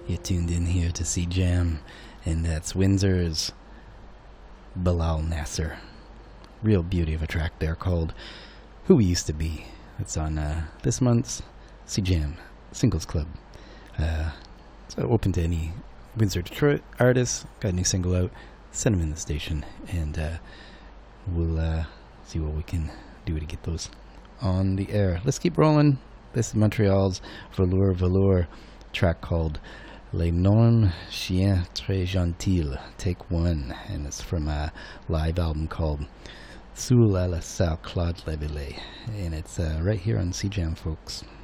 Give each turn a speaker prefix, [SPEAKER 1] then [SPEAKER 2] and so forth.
[SPEAKER 1] You're tuned in here to see Jam, and that's Windsor's Bilal Nasser. Real beauty of a track there called Who We Used to Be. It's on this month's See Jam Singles Club. So open to any Windsor Detroit artists. Got a new single out. Send them in the station, and we'll see what we can do to get those on the air. Let's keep rolling. This is Montreal's Velour, track called Les Normes Chiens Très Gentils, take 1, and it's from a live album called Sous la Salle Claude Leveille, and it's right here on CJAM, folks.